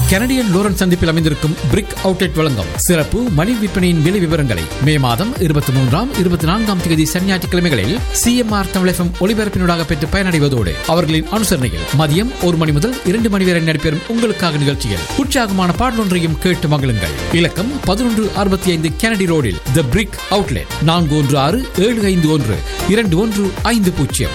Canadian Lawrence சந்திப்பில் அமைந்திருக்கும் பிரிக் outlet வழங்கும் சிறப்பு மணி விற்பனையின் விலை விவரங்களை மே மாதம் 23ஆம் 24ஆம் தேதி சனிஞாயிற்றுக்கிழமைகளில் CMR தமிழ் FM ஒளிபரப்பினூடாக பெற்று பயனடைவதோடு அவர்களின் அனுசரணையில் மதியம் 1 மணி முதல் 2 மணி வரை நடைபெறும் உங்களுக்காக நிகழ்ச்சியில் உற்சாகமான பாடலொன்றையும் கேட்டு மகிழுங்கள். இலக்கம் 1165 கெனடி ரோடில் தி பிரிக் outlet 4167512150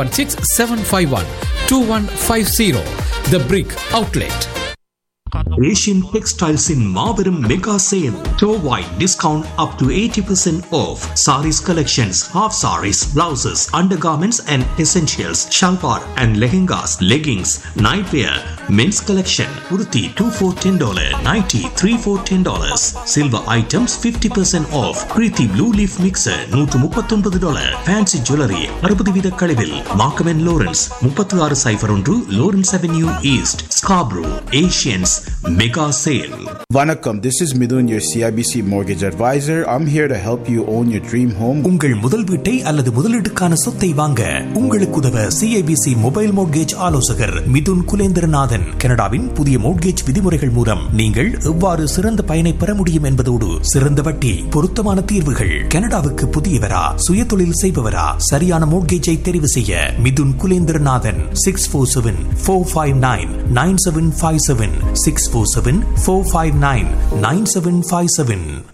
416-751-2150. The Brick Outlet. Asian Textiles in Marverum Mega Sale. Store-wide discount up to 80% off. Saris collections, half saris, blouses, undergarments and essentials, shalwar and lehengas, leggings, nightwear, men's collection, kurti 2 for $10, nighty 3 for $10. Silver items 50% off. Preeti Blue Leaf Mixer $139. Fancy Jewelry 60 வீத கழிவில். Markham & Lawrence 3601 Lawrence Avenue East, Scarborough. Asians Mega Sale. Vanakkam, this is Midun, your CIBC mortgage advisor. I'm here to help you own your dream home. உங்கள் முதல் வீட்டை அல்லது முதலீட்டுக்கான சொத்தை வாங்க உங்களுக்கு உதவ CIBC மொபைல் மோட்கேஜ் ஆலோசகர் மிதுன் குலேந்திரநாதன். கனடாவின் புதிய மோட்கேஜ் விதிமுறைகள் மூலம் நீங்கள் எவ்வாறு சிறந்த பயனை பெற முடியும் என்பதோடு சிறந்த வட்டி, பொருத்தமான தீர்வுகள். கனடாவுக்கு புதியவரா, சுயதொழில் செய்பவரா, சரியான மோட்கேஜை தெரிவு செய்ய மிதுன் குலேந்திரநாதன் 647-459-9757 647-459-9757.